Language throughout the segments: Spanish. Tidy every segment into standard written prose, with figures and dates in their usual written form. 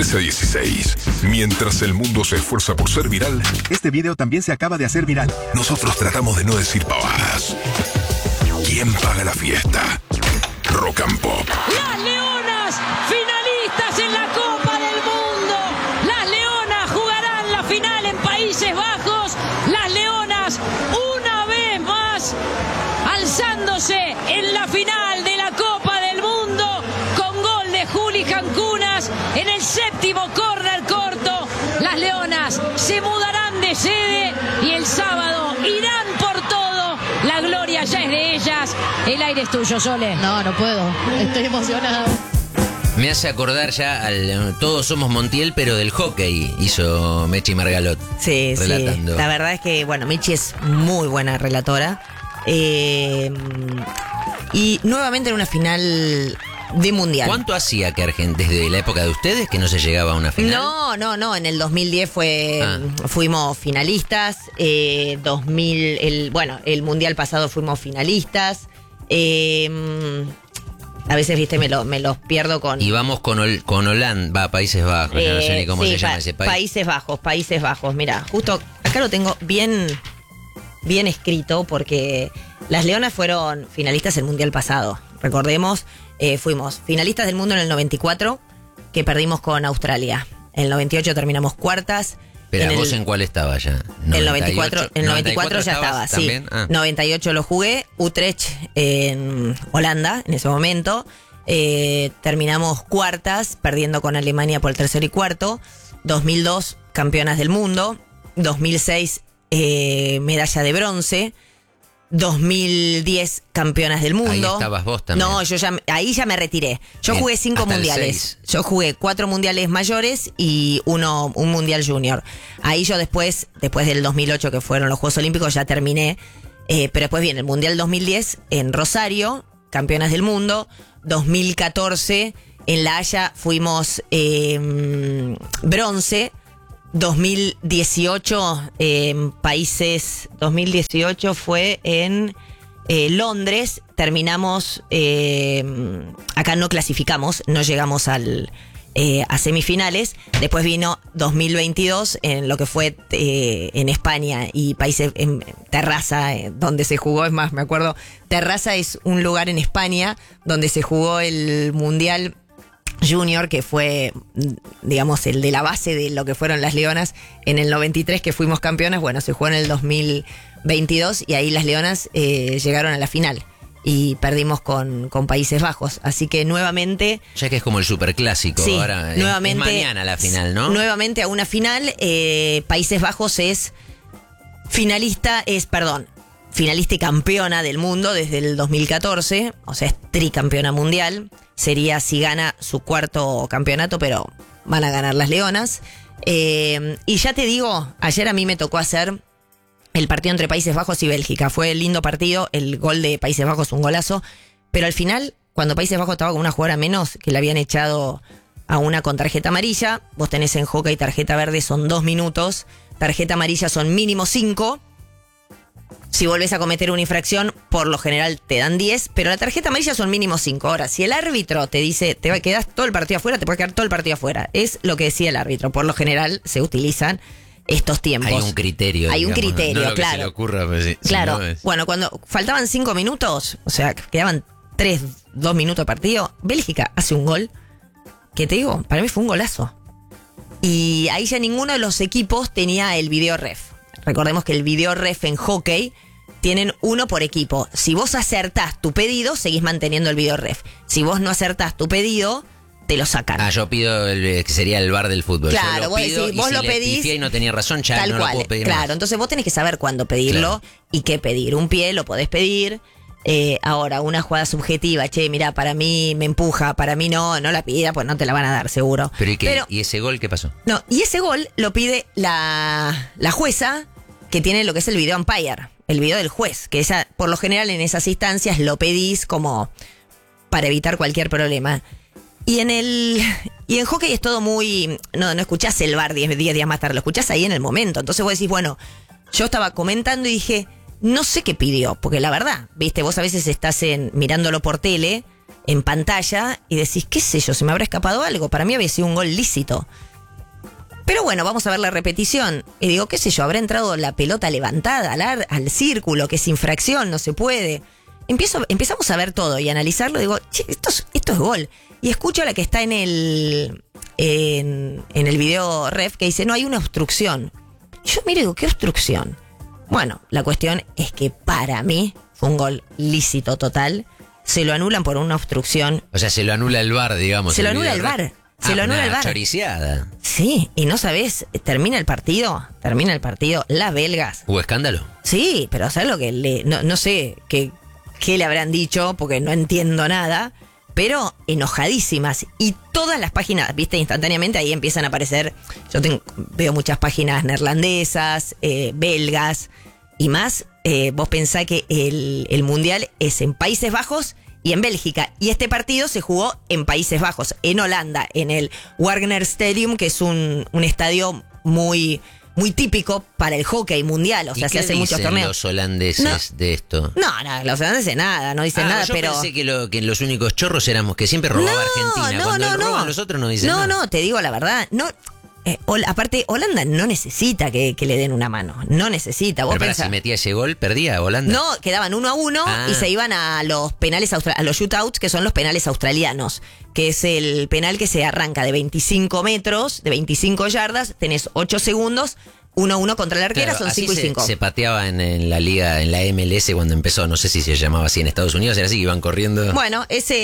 13 a 16. Mientras el mundo se esfuerza por ser viral, este video también se acaba de hacer viral. nosotros tratamos de no decir pavadas. ¿Quién paga la fiesta? Rock and Pop. Las Leonas, finalistas en la Copa del Mundo. Las Leonas jugarán la final en Países Bajos. Las Leonas, una vez más, alzándose en la final de la Copa del Mundo con gol de Juli Cancunas en el séptimo córner corto. Las Leonas se mudarán de sede y el sábado irán por todo. La gloria ya es de ellas. El aire es tuyo, Sole. No puedo. Estoy emocionado. Me hace acordar ya al Todos Somos Montiel, pero del hockey, hizo Mechi Margalot. Sí, relatando. sí. La verdad es que, bueno, Mechi es muy buena relatora. Y nuevamente en una final de mundial. ¿Cuánto hacía que Argentina, desde la época de ustedes, que no se llegaba a una final? No, en el 2010 fuimos finalistas, el mundial pasado fuimos finalistas, a veces, viste, me los pierdo con... Y vamos con Holanda, Países Bajos, ya no sé ni cómo se llama ese país. Países Bajos, mira, justo acá lo tengo bien escrito porque las Leonas fueron finalistas el mundial pasado, recordemos. Fuimos finalistas del mundo en el 94, que perdimos con Australia. En el 98 terminamos cuartas. Pero ¿vos en cuál estaba ya? El 94 ya estaba, sí. ¿También? 98 lo jugué, Utrecht en Holanda en ese momento. Terminamos cuartas, perdiendo con Alemania por el tercero y cuarto. 2002, campeonas del mundo. 2006, medalla de bronce. 2010 campeonas del mundo. Ahí estabas vos también. No, ahí ya me retiré. Yo jugué 5 mundiales. Yo jugué 4 mundiales mayores y un mundial junior. Ahí yo después del 2008, que fueron los Juegos Olímpicos, ya terminé. Pero después viene el mundial 2010 en Rosario, campeonas del mundo. 2014 en La Haya fuimos bronce. 2018 2018 fue en Londres, terminamos, acá no clasificamos, no llegamos a semifinales. Después vino 2022 en lo que fue en España y países, en Terrassa, donde se jugó, es más, me acuerdo, Terrassa es un lugar en España donde se jugó el Mundial Junior, que fue, digamos, el de la base de lo que fueron las Leonas en el 93, que fuimos campeonas. Bueno, se jugó en el 2022 y ahí las Leonas llegaron a la final y perdimos con Países Bajos. Así que nuevamente... Ya que es como el superclásico, sí, ahora nuevamente, es mañana la final, ¿no? Nuevamente a una final. Países Bajos es finalista y campeona del mundo desde el 2014, o sea, es tricampeona mundial. Sería si gana su cuarto campeonato, pero van a ganar las Leonas. Y ya te digo, ayer a mí me tocó hacer el partido entre Países Bajos y Bélgica. Fue lindo partido, el gol de Países Bajos, un golazo. Pero al final, cuando Países Bajos estaba con una jugadora menos, que le habían echado a una con tarjeta amarilla, vos tenés en hockey tarjeta verde, son 2 minutos, tarjeta amarilla son mínimo 5. Si volvés a cometer una infracción, por lo general te dan 10, pero la tarjeta amarilla son mínimo 5. Ahora, si el árbitro te dice, te quedás todo el partido afuera, te puede quedar todo el partido afuera. Es lo que decía el árbitro. Por lo general se utilizan estos tiempos. Hay un criterio. Hay un criterio, no lo claro. Que se le ocurra, pues, claro. Si no es... Bueno, cuando faltaban 5 minutos, o sea, quedaban 2 minutos de partido, Bélgica hace un gol que te digo, para mí fue un golazo. Y ahí ya ninguno de los equipos tenía el video ref. Recordemos que el video ref en hockey tienen uno por equipo. Si vos acertás tu pedido, seguís manteniendo el video ref. Si vos no acertás tu pedido, te lo sacan. Yo pido que sería el VAR del fútbol. Claro, yo lo vos pido, decís, vos y lo si pedís. Le pifié y no tenía razón, ya tal no cual, lo puedo pedir claro, más. entonces vos tenés que saber cuándo pedirlo y qué pedir. Un pie lo podés pedir. Ahora, una jugada subjetiva, che, mirá, para mí me empuja, para mí no la pida, pues no te la van a dar, seguro. Pero ¿y ese gol qué pasó? No, y ese gol lo pide la jueza, que tiene lo que es el video umpire, el video del juez, que ella, por lo general en esas instancias lo pedís como para evitar cualquier problema. Y en hockey es todo muy... No escuchás el VAR 10 días más tarde, lo escuchás ahí en el momento. Entonces vos decís, bueno, yo estaba comentando y dije, no sé qué pidió, porque la verdad, viste, vos a veces estás mirándolo por tele en pantalla y decís, qué sé yo, se me habrá escapado algo. Para mí había sido un gol lícito. Pero bueno, vamos a ver la repetición. Y digo, qué sé yo, habrá entrado la pelota levantada al círculo, que es infracción, no se puede. Empezamos a ver todo y analizarlo. Digo, che, esto es gol. Y escucho a la que está en el video ref que dice, no, hay una obstrucción. Y yo miro y digo, ¿qué obstrucción? Bueno, la cuestión es que para mí fue un gol lícito total. Se lo anulan por una obstrucción. O sea, se lo anula el VAR, digamos. Se lo anula el VAR. Se lo anula el VAR. Choriciada. Sí, y no sabés, termina el partido, las belgas. ¿Hubo escándalo? Sí, pero ¿sabes lo que no sé qué le habrán dicho? Porque no entiendo nada, pero enojadísimas. Y todas las páginas, viste, instantáneamente ahí empiezan a aparecer. Veo muchas páginas neerlandesas, belgas y más. Vos pensás que el Mundial es en Países Bajos y en Bélgica. Y este partido se jugó en Países Bajos, en Holanda, en el Wagner Stadium, que es un estadio muy, muy típico para el hockey mundial. O sea, se hace muchos torneos. ¿Los holandeses de esto? No, los holandeses nada, no dicen nada, yo pero... pensé que los únicos chorros éramos que siempre robaba Argentina. Cuando roban los otros no dicen nada. No, te digo la verdad, no... aparte, Holanda no necesita que le den una mano. No necesita. Vos Pero si metía ese gol, perdía Holanda. No, quedaban 1-1 y se iban a los penales a los shootouts, que son los penales australianos. Que es el penal que se arranca de 25 metros, de 25 yardas, tenés 8 segundos. 1-1 contra la arquera, claro, son 5 y 5. Se pateaba en la liga, en la MLS cuando empezó, no sé si se llamaba así en Estados Unidos, era así, iban corriendo. Bueno,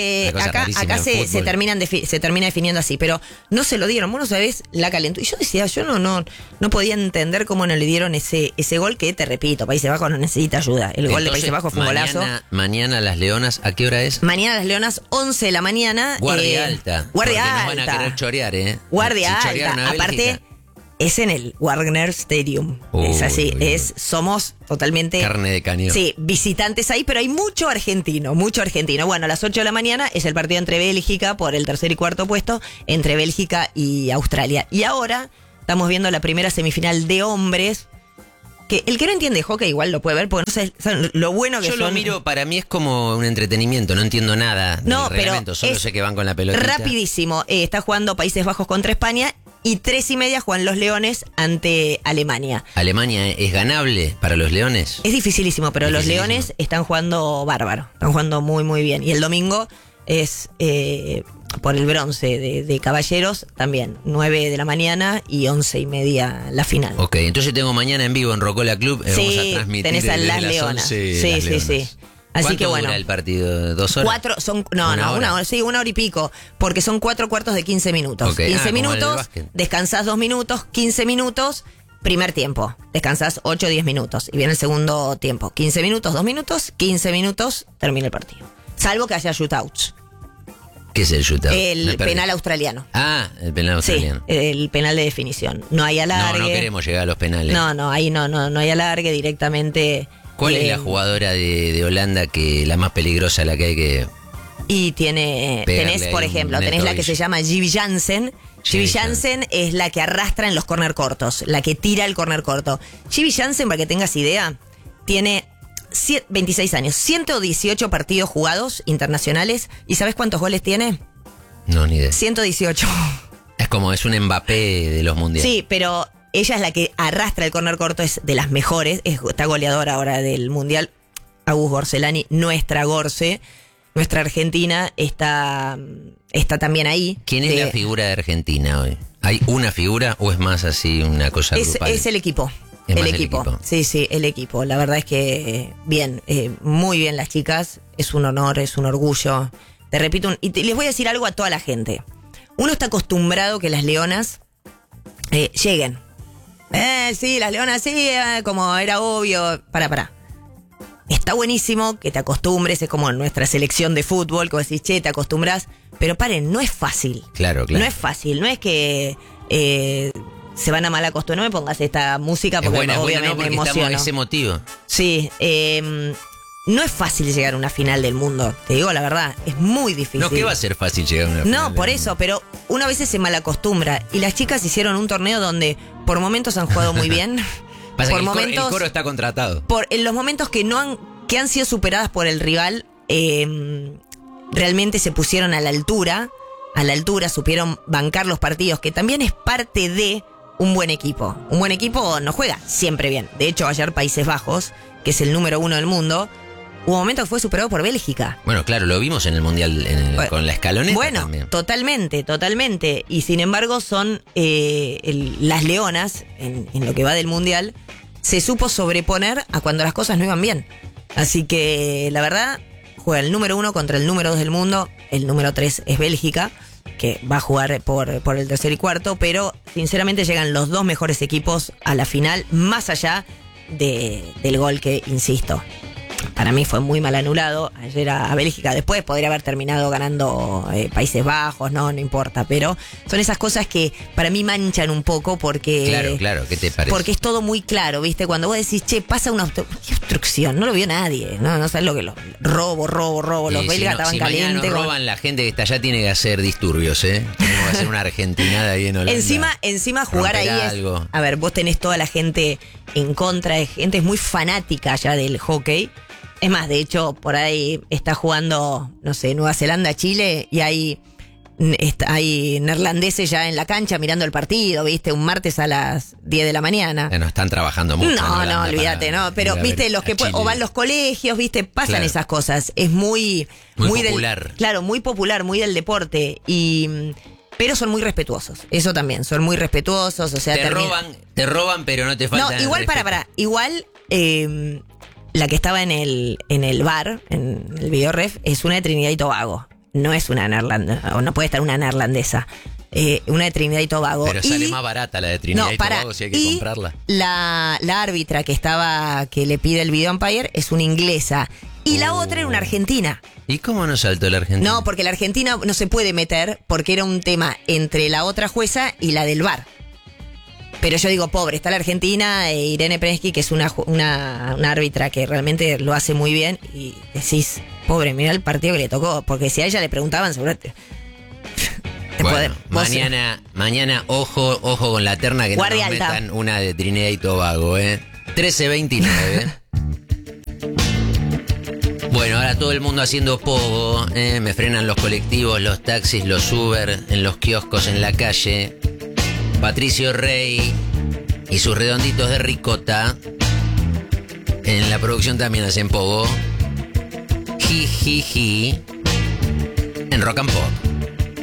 acá se termina definiendo así, pero no se lo dieron. Vos no sabés la calentura. Y yo decía, yo no podía entender cómo no le dieron ese gol que, te repito, Países Bajos no necesita ayuda. El gol de Países Bajos fue un golazo. Mañana las Leonas, ¿a qué hora es? Mañana las Leonas, 11 de la mañana. Guardia alta. Guardia alta. Nos van a querer chorear, Guardia si alta. Aparte... Es en el Wagner Stadium. Es así, somos totalmente... Carne de cañón. Sí, visitantes ahí, pero hay mucho argentino. Bueno, a las 8 de la mañana es el partido entre Bélgica, por el tercer y cuarto puesto, entre Bélgica y Australia. Y ahora estamos viendo la primera semifinal de hombres, que el que no entiende hockey igual lo puede ver, porque no sé, ¿saben lo bueno que yo son? Lo miro, para mí es como un entretenimiento, no entiendo nada del reglamento, solo sé que van con la pelotita. Rapidísimo, está jugando Países Bajos contra España, y 3:30 juegan los Leones ante Alemania. ¿Alemania es ganable para los Leones? Es dificilísimo, pero los Leones están jugando bárbaro. Están jugando muy, muy bien. Y el domingo es por el bronce de caballeros, también 9 de la mañana y 11:30 la final. Ok, entonces tengo mañana en vivo en Rocola Club. Sí, vamos a transmitir tenés a las Leonas. Sí. Así que bueno. ¿Cuánto dura el partido? ¿2 horas? Una hora. Sí, 1 hora y pico. Porque son 4 cuartos de 15 minutos. Okay. 15 minutos, descansás 2 minutos, 15 minutos, primer tiempo. Descansás 8 o 10 minutos. Y viene el segundo tiempo. 15 minutos, 2 minutos, 15 minutos, termina el partido. Salvo que haya shootouts. ¿Qué es el shootout? El penal australiano. El penal australiano. Sí, el penal de definición. No hay alargue. No queremos llegar a los penales. Ahí no hay alargue directamente. ¿Cuál es la jugadora de Holanda la más peligrosa, la que hay que... Y tenés, por ejemplo, tenés la que se llama Jivi Jansen. Jivi Jansen es la que arrastra en los corner cortos, la que tira el corner corto. Jivi Jansen, para que tengas idea, tiene 26 años, 118 partidos jugados internacionales. ¿Y sabes cuántos goles tiene? No, ni idea. 118. Es un Mbappé de los mundiales. Sí, pero... Ella es la que arrastra el córner corto, es de las mejores, está goleadora ahora del Mundial. Agus Gorcelani, nuestra Gorce, nuestra Argentina, está también ahí. ¿Quién es la figura de Argentina hoy? ¿Hay una figura o es más así una cosa grupal? Es el equipo. El equipo. Sí, el equipo. La verdad es que bien, muy bien las chicas. Es un honor, es un orgullo. Te repito, y les voy a decir algo a toda la gente. Uno está acostumbrado que las leonas lleguen. Sí, las Leonas, sí, como era obvio. Pará. Está buenísimo que te acostumbres, es como nuestra selección de fútbol, que vos decís, che, te acostumbras. Pero paren, no es fácil. Claro. No es fácil, no es que se van a mal acostumbrar. No me pongas esta música porque obviamente me emociono. Es emotivo. Sí, no es fácil llegar a una final del mundo. Te digo la verdad, es muy difícil. No, que va a ser fácil llegar a una final. No, por eso, pero uno a veces se malacostumbra. Y las chicas hicieron un torneo donde por momentos han jugado muy bien. Pasa por que momentos, el coro está contratado. En los momentos que han sido superadas por el rival, realmente se pusieron a la altura, supieron bancar los partidos, que también es parte de un buen equipo. Un buen equipo no juega siempre bien. De hecho, ayer Países Bajos, que es el número 1 del mundo, hubo un momento que fue superado por Bélgica. Bueno, claro, lo vimos en el Mundial con la escaloneta. Bueno, también. Totalmente. Y sin embargo son las leonas, en lo que va del Mundial, se supo sobreponer a cuando las cosas no iban bien. Así que, la verdad, juega el número 1 contra el número 2 del mundo. El número 3 es Bélgica, que va a jugar por el tercer y cuarto. Pero, sinceramente, llegan los dos mejores equipos a la final, más allá del gol que, insisto, para mí fue muy mal anulado ayer a Bélgica. Después podría haber terminado ganando Países Bajos, no importa. Pero son esas cosas que para mí manchan un poco porque... Claro, ¿qué te parece? Porque es todo muy claro, ¿viste? Cuando vos decís, che, pasa una obstrucción, no lo vio nadie. No sabes lo que robo. Los belgas estaban si calientes. Mañana nos roban, la gente que está allá tiene que hacer disturbios, ¿eh? Tenemos que hacer una argentinada ahí en Holanda. Encima jugar ahí algo. A ver, vos tenés toda la gente en contra, de gente es muy fanática ya del hockey. Es más, de hecho, por ahí está jugando, no sé, Nueva Zelanda, Chile, y hay neerlandeses ya en la cancha mirando el partido, ¿viste? Un martes a las 10 de la mañana. No están trabajando mucho. No, olvídate, no. Pero, ¿viste? Los que o van los colegios, ¿viste? Pasan esas cosas. Es muy popular. Claro, muy popular, muy del deporte. Pero son muy respetuosos. Eso también, son muy respetuosos. O sea, te roban, pero no te falta. No, igual, igual, la que estaba en el bar, en el videoref, es una de Trinidad y Tobago. No es una neerlandesa, o no puede estar una neerlandesa. Una de Trinidad y Tobago. Pero sale más barata la de Trinidad y Tobago si hay que comprarla. La árbitra que le pide el video umpire es una inglesa. Y la otra era una argentina. ¿Y cómo no saltó la Argentina? No, porque la Argentina no se puede meter porque era un tema entre la otra jueza y la del bar. Pero yo digo, pobre, está la Argentina, Irene Prensky, que es una árbitra que realmente lo hace muy bien, y decís, pobre, mira el partido que le tocó, porque si a ella le preguntaban, seguramente... Bueno, mañana ojo con la terna, que Guardia no nos alta. metan una de Trinidad y Tobago, 13:29. Bueno, ahora todo el mundo haciendo pogo, me frenan los colectivos, los taxis, los Uber, en los kioscos, en la calle. Patricio Rey y sus redonditos de ricota. En la producción también hacen pogo. Jijiji. En Rock and Pop.